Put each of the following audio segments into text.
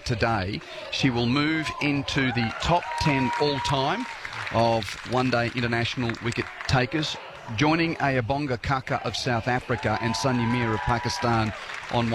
today, she will move into the top 10 all-time of one-day international wicket takers, joining Ayabonga Kaka of South Africa and Sanya Mir of Pakistan on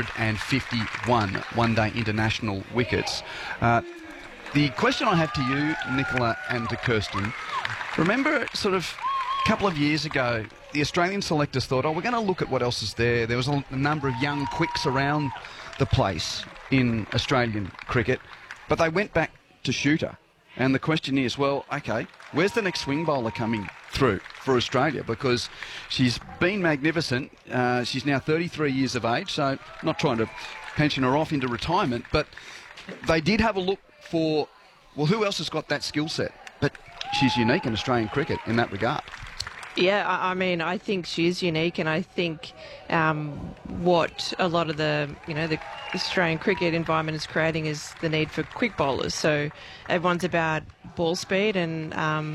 151 one-day international wickets. The question I have to you, Nicola, and to Kirsten, remember sort of a couple of years ago, the Australian selectors thought, we're going to look at what else is there. There was a number of young quicks around the place in Australian cricket, but they went back to shooter. And the question is, well, okay, where's the next swing bowler coming through for Australia? Because she's been magnificent. She's now 33 years of age, so I'm not trying to pension her off into retirement, but they did have a look for, well, who else has got that skill set? But she's unique in Australian cricket in that regard. Yeah, I mean, I think she is unique, and I think what a lot of the Australian cricket environment is creating is the need for quick bowlers. So everyone's about ball speed, and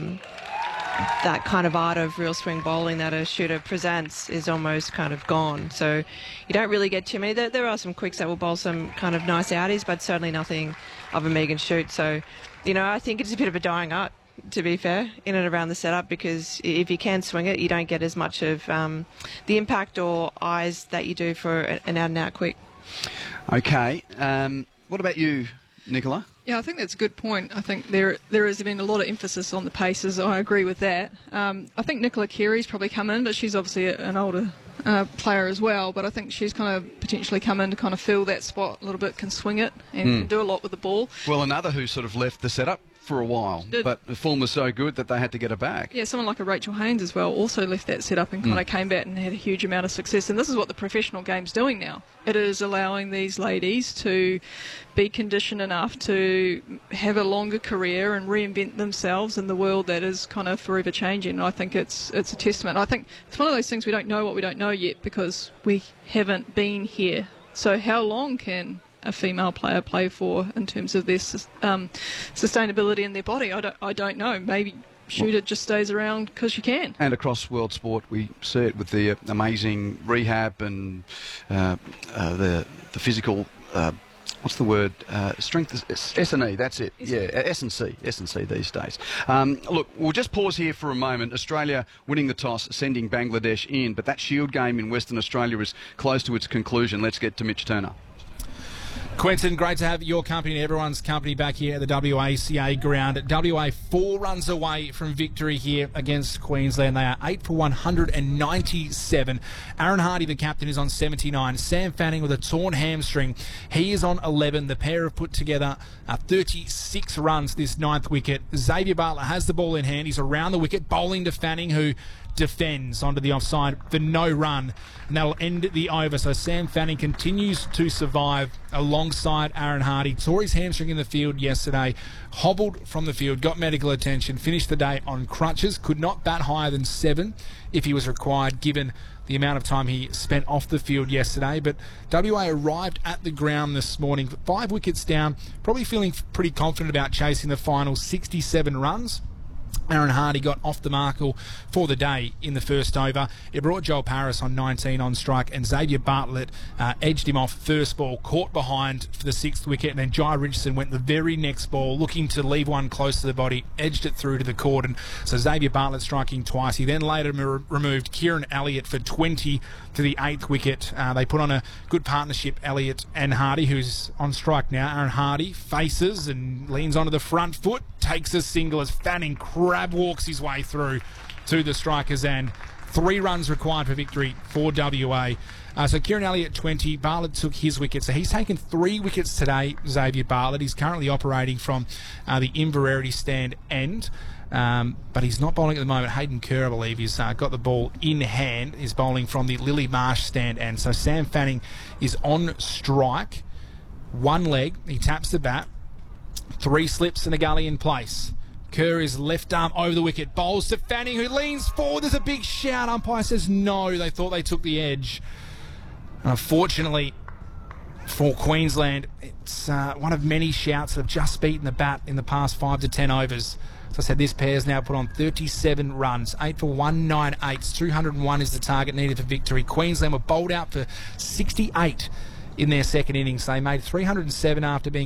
that kind of art of real swing bowling that a shooter presents is almost kind of gone. So you don't really get too many. There are some quicks that will bowl some kind of nice outies, but certainly nothing of a Megan Shoot. So, I think it's a bit of a dying art, to be fair, in and around the setup, because if you can swing it, you don't get as much of the impact or eyes that you do for an out-and-out quick. Okay. What about you, Nicola? Yeah, I think that's a good point. I think there has been a lot of emphasis on the paces. I agree with that. I think Nicola Carey's probably come in, but she's obviously an older player as well. But I think she's kind of potentially come in to kind of fill that spot a little bit, can swing it and can do a lot with the ball. Well, another who sort of left the setup for a while, but the form was so good that they had to get her back. Yeah, someone like a Rachel Haynes as well also left that setup and kind of came back and had a huge amount of success. And this is what the professional game's doing now. It is allowing these ladies to be conditioned enough to have a longer career and reinvent themselves in the world that is kind of forever changing. And I think it's a testament. I think it's one of those things we don't know what we don't know yet because we haven't been here. So how long can a female player play for in terms of their sustainability in their body? I don't know. Maybe shooter just stays around because you can. And across world sport, we see it with the amazing rehab and the physical. What's the word? Strength, S&E, that's it. Yeah, S&C these days. Look, we'll just pause here for a moment. Australia winning the toss, sending Bangladesh in, but that Shield game in Western Australia is close to its conclusion. Let's get to Mitch Turner. Quentin, great to have your company and everyone's company back here at the WACA ground. WA 4 runs away from victory here against Queensland. They are 8 for 197. Aaron Hardy, the captain, is on 79. Sam Fanning with a torn hamstring. He is on 11. The pair have put together 36 runs this ninth wicket. Xavier Bartlett has the ball in hand. He's around the wicket, bowling to Fanning, who defends onto the offside for no run, and that'll end the over. So Sam Fanning continues to survive alongside Aaron Hardy. Tore his hamstring in the field yesterday, hobbled from the field, got medical attention, finished the day on crutches, could not bat higher than 7 if he was required, given the amount of time he spent off the field yesterday. But WA arrived at the ground this morning, 5 wickets down, probably feeling pretty confident about chasing the final 67 runs. Aaron Hardy got off the mark for the day in the first over. It brought Joel Paris on 19 on strike, and Xavier Bartlett edged him off first ball, caught behind for the 6th wicket, and then Jai Richardson went the very next ball, looking to leave one close to the body, edged it through to the cordon. So Xavier Bartlett striking twice. He then later removed Kieran Elliott for 20 to the 8th wicket. They put on a good partnership, Elliott and Hardy, who's on strike now. Aaron Hardy faces and leans onto the front foot, takes a single as Fanning crab walks his way through to the strikers, and 3 runs required for victory for WA. So Kieran Elliott 20, Bartlett took his wicket. So he's taken 3 wickets today, Xavier Bartlett. He's currently operating from the Inverarity stand end. But he's not bowling at the moment. Hayden Kerr, I believe, he's got the ball in hand, is bowling from the Lily Marsh stand end. So Sam Fanning is on strike. 1 leg, he taps the bat. 3 slips and a gully in place. Kerr is left arm over the wicket, bowls to Fanning, who leans forward. There's a big shout. Umpire says no. They thought they took the edge. Unfortunately for Queensland, it's one of many shouts that have just beaten the bat in the past 5 to 10 overs. As I said, this pair's now put on 37 runs, 8 for 198. 201 is the target needed for victory. Queensland were bowled out for 68 in their second innings. They made 307 after being